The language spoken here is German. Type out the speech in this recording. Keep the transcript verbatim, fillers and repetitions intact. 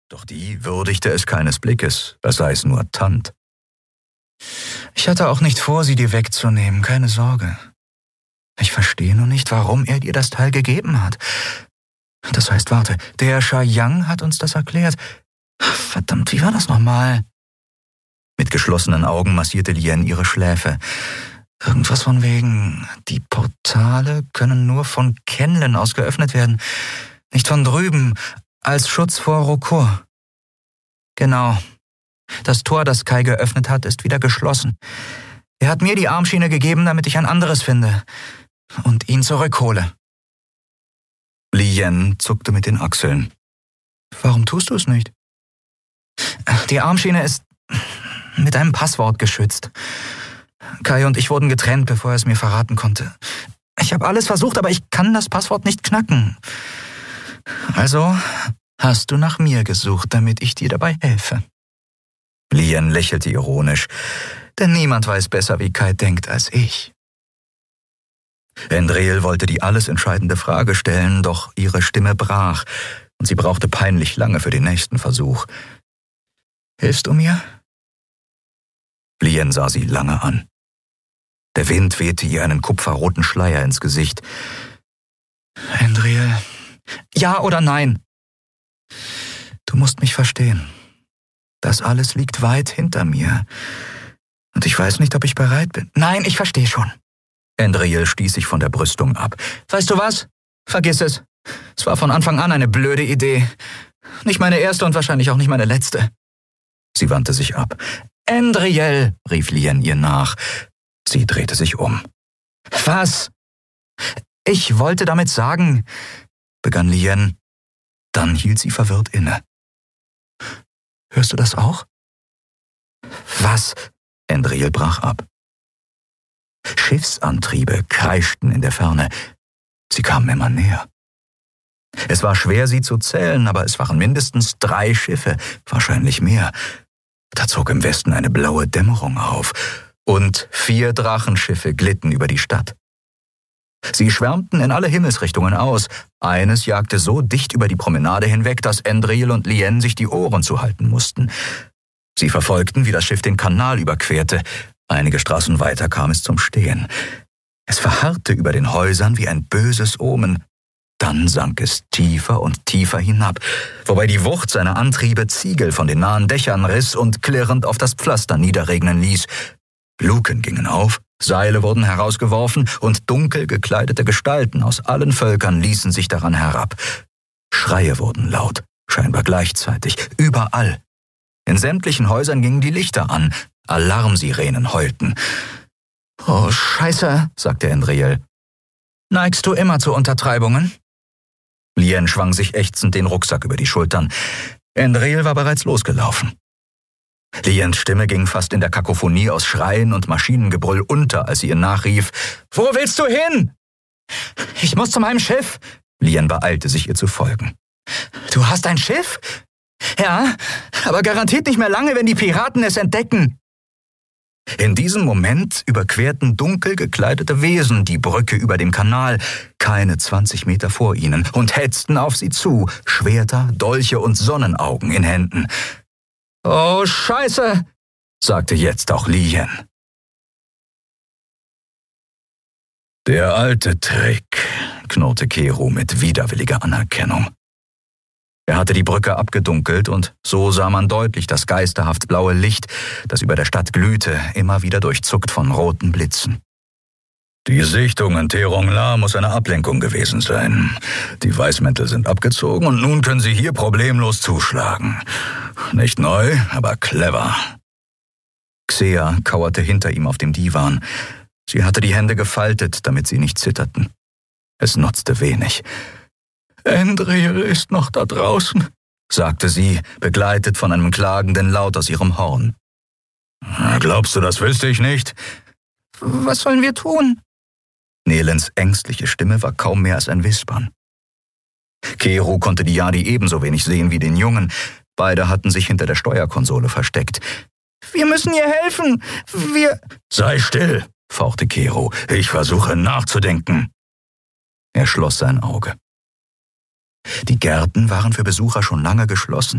Doch die würdigte es keines Blickes, das sei es nur Tant. »Ich hatte auch nicht vor, sie dir wegzunehmen, keine Sorge. Ich verstehe nur nicht, warum er dir das Teil gegeben hat. Das heißt, warte, der Sha Yang hat uns das erklärt. Verdammt, wie war das nochmal?« Mit geschlossenen Augen massierte Lien ihre Schläfe. Irgendwas von wegen, die Portale können nur von Kenlen aus geöffnet werden, nicht von drüben, als Schutz vor Rukur. Genau. Das Tor, das Kai geöffnet hat, ist wieder geschlossen. Er hat mir die Armschiene gegeben, damit ich ein anderes finde und ihn zurückhole. Lien zuckte mit den Achseln. Warum tust du es nicht? Die Armschiene ist mit einem Passwort geschützt. Kai und ich wurden getrennt, bevor er es mir verraten konnte. Ich habe alles versucht, aber ich kann das Passwort nicht knacken. Also hast du nach mir gesucht, damit ich dir dabei helfe. Lien lächelte ironisch, denn niemand weiß besser, wie Kai denkt, als ich. Endreel wollte die alles entscheidende Frage stellen, doch ihre Stimme brach und sie brauchte peinlich lange für den nächsten Versuch. »Hilfst du mir?« Lien sah sie lange an. Der Wind wehte ihr einen kupferroten Schleier ins Gesicht. »Endreel, ja oder nein?« »Du musst mich verstehen. Das alles liegt weit hinter mir. Und ich weiß nicht, ob ich bereit bin.« »Nein, ich verstehe schon.« Endreel stieß sich von der Brüstung ab. »Weißt du was? Vergiss es. Es war von Anfang an eine blöde Idee. Nicht meine erste und wahrscheinlich auch nicht meine letzte.« Sie wandte sich ab. »Endreel«, rief Lien ihr nach. Sie drehte sich um. »Was?« »Ich wollte damit sagen«, begann Lien. Dann hielt sie verwirrt inne. »Hörst du das auch?« »Was?« Endreel brach ab. Schiffsantriebe kreischten in der Ferne. Sie kamen immer näher. Es war schwer, sie zu zählen, aber es waren mindestens drei Schiffe, wahrscheinlich mehr. Da zog im Westen eine blaue Dämmerung auf, und vier Drachenschiffe glitten über die Stadt. Sie schwärmten in alle Himmelsrichtungen aus. Eines jagte so dicht über die Promenade hinweg, dass Endreel und Lien sich die Ohren zuhalten mussten. Sie verfolgten, wie das Schiff den Kanal überquerte. Einige Straßen weiter kam es zum Stehen. Es verharrte über den Häusern wie ein böses Omen. Dann sank es tiefer und tiefer hinab, wobei die Wucht seiner Antriebe Ziegel von den nahen Dächern riss und klirrend auf das Pflaster niederregnen ließ. Luken gingen auf, Seile wurden herausgeworfen und dunkel gekleidete Gestalten aus allen Völkern ließen sich daran herab. Schreie wurden laut, scheinbar gleichzeitig, überall. In sämtlichen Häusern gingen die Lichter an, Alarmsirenen heulten. »Oh, Scheiße«, sagte Endreel. »Neigst du immer zu Untertreibungen?« Lien schwang sich ächzend den Rucksack über die Schultern. Endreel war bereits losgelaufen. Liens Stimme ging fast in der Kakophonie aus Schreien und Maschinengebrüll unter, als sie ihr nachrief. »Wo willst du hin?« »Ich muss zu meinem Schiff.« Lien beeilte sich, ihr zu folgen. »Du hast ein Schiff?« »Ja, aber garantiert nicht mehr lange, wenn die Piraten es entdecken.« In diesem Moment überquerten dunkel gekleidete Wesen die Brücke über dem Kanal, keine zwanzig Meter vor ihnen, und hetzten auf sie zu, Schwerter, Dolche und Sonnenaugen in Händen. »Oh, Scheiße«, sagte jetzt auch Lien. »Der alte Trick«, knurrte Kero mit widerwilliger Anerkennung. Er hatte die Brücke abgedunkelt und so sah man deutlich das geisterhaft blaue Licht, das über der Stadt glühte, immer wieder durchzuckt von roten Blitzen. »Die Sichtung in Terongla muss eine Ablenkung gewesen sein. Die Weißmäntel sind abgezogen und nun können sie hier problemlos zuschlagen. Nicht neu, aber clever.« Xea kauerte hinter ihm auf dem Divan. Sie hatte die Hände gefaltet, damit sie nicht zitterten. Es nutzte wenig. »Endreel ist noch da draußen«, sagte sie, begleitet von einem klagenden Laut aus ihrem Horn. »Glaubst du, das wüsste ich nicht?« »Was sollen wir tun?« Nelens ängstliche Stimme war kaum mehr als ein Wispern. Kero konnte die Yadi ebenso wenig sehen wie den Jungen. Beide hatten sich hinter der Steuerkonsole versteckt. »Wir müssen ihr helfen! Wir...« »Sei still«, fauchte Kero. »Ich versuche nachzudenken.« Er schloss sein Auge. Die Gärten waren für Besucher schon lange geschlossen.